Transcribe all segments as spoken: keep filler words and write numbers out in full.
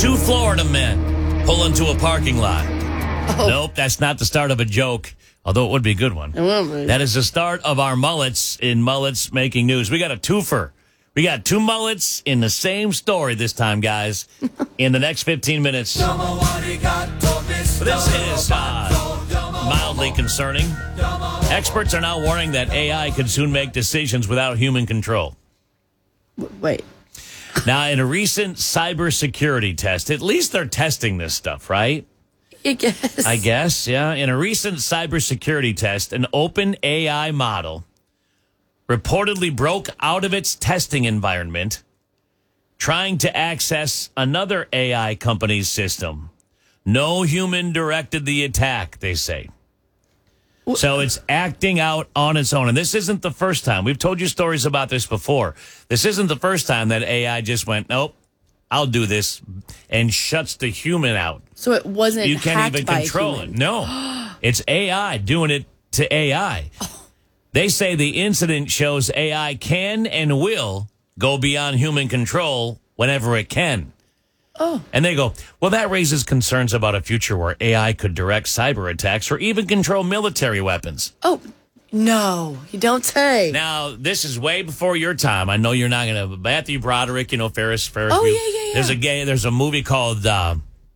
Two Florida men pull into a parking lot. Oh. Nope, that's not the start of a joke, although it would be a good one. It will be. That is the start of our mullets in Mullets Making News. We got a twofer. We got two mullets in the same story this time, guys, in the next fifteen minutes. This is uh, mildly concerning. Experts are now warning that A I could soon make decisions without human control. Wait. Now, in a recent cybersecurity test, at least they're testing this stuff, right? I guess. I guess, yeah. In a recent cybersecurity test, an open A I model reportedly broke out of its testing environment, trying to access another A I company's system. No human directed the attack, they say. So it's acting out on its own. And this isn't the first time. We've told you stories about this before. This isn't the first time that A I just went, nope, I'll do this, and shuts the human out. So it wasn't You can't hacked even by a control human. it. No. It's A I doing it to A I. Oh. They say the incident shows A I can and will go beyond human control whenever it can. Oh. And they go, well, that raises concerns about a future where A I could direct cyber attacks or even control military weapons. Oh, no, you don't say. Now, this is way before your time. I know you're not going to. Matthew Broderick, you know, Ferris, Ferris. Oh, Bueller. yeah, yeah, yeah. There's a gay, there's a movie called, uh,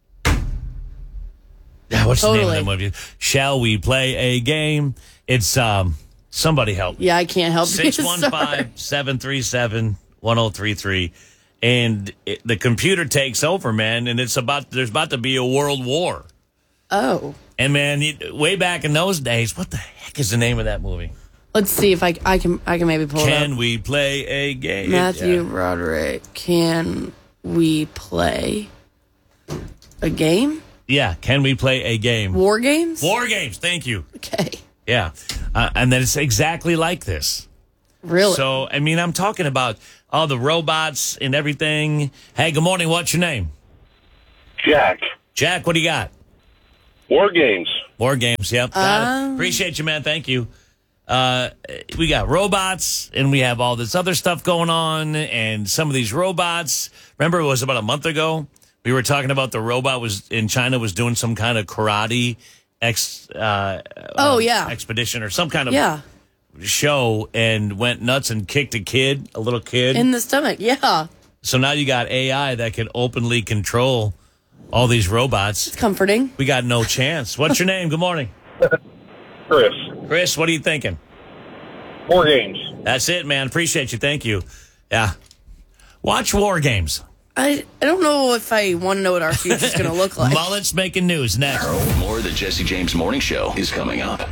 what's Totally. the name of that movie? Shall We Play a Game? It's, um, somebody help me. Yeah, I can't help you. six one five, seven three seven, one oh three three. And it, the computer takes over, man, and it's about, there's about to be a world war. Oh. And, man, you, way back in those days, what the heck is the name of that movie? Let's see if I, I can I can maybe pull it up. Can we play a game? Matthew Yeah. Broderick, can we play a game? Yeah, can we play a game? War games? War games, thank you. Okay. Yeah, uh, and then it's exactly like this. Really? So, I mean, I'm talking about all the robots and everything. Hey, good morning, what's your name? Jack. Jack, what do you got? War games. War games, yep. Got it. Um. Appreciate you, man, thank you. Uh, we got robots, and we have all this other stuff going on, and some of these robots, remember it was about a month ago? We were talking about the robot was in China was doing some kind of karate ex, uh, Oh, uh, yeah. expedition or some kind of Yeah. show and went nuts and kicked a kid, a little kid. In the stomach, yeah. So now you got A I that can openly control all these robots. It's comforting. We got no chance. What's your name? Good morning. Chris. Chris, what are you thinking? War games. That's it, man. Appreciate you. Thank you. Yeah. Watch War Games. I, I don't know if I want to know what our future's going to look like. Mullets Making News next. More of the Jesse James Morning Show is coming up.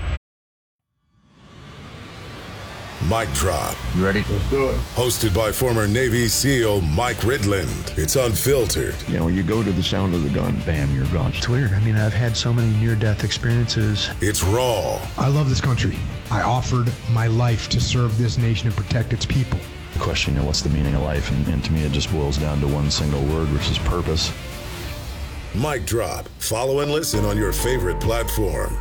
Mic Drop. You ready? Let's do it. Hosted by former Navy SEAL Mike Ridland. It's unfiltered. You know, you go to the sound of the gun, bam, you're gone. It's weird. I mean, I've had so many near-death experiences. It's raw. I love this country. I offered my life to serve this nation and protect its people. The question, you know, what's the meaning of life? And, and to me, it just boils down to one single word, which is purpose. Mic Drop. Follow and listen on your favorite platform.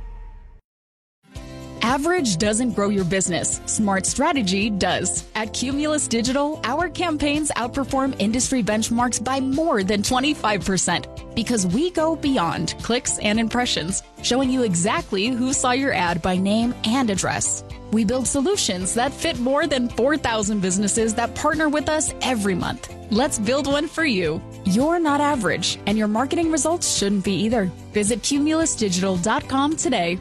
Average doesn't grow your business. Smart strategy does. At Cumulus Digital, our campaigns outperform industry benchmarks by more than twenty-five percent because we go beyond clicks and impressions, showing you exactly who saw your ad by name and address. We build solutions that fit more than four thousand businesses that partner with us every month. Let's build one for you. You're not average, and your marketing results shouldn't be either. Visit cumulus digital dot com today.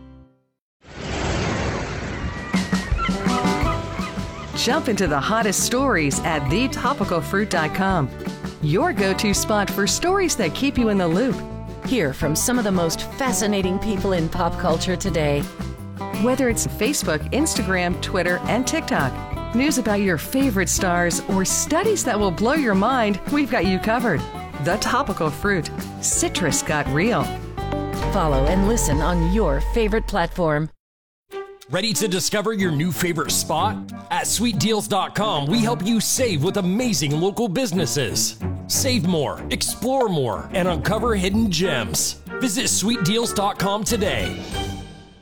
Jump into the hottest stories at the topical fruit dot com. Your go-to spot for stories that keep you in the loop. Hear from some of the most fascinating people in pop culture today. Whether it's Facebook, Instagram, Twitter, and TikTok, news about your favorite stars, or studies that will blow your mind, we've got you covered. The Topical Fruit. Citrus got real. Follow and listen on your favorite platform. Ready to discover your new favorite spot? At sweet deals dot com, we help you save with amazing local businesses. Save more, explore more, and uncover hidden gems. Visit sweet deals dot com today.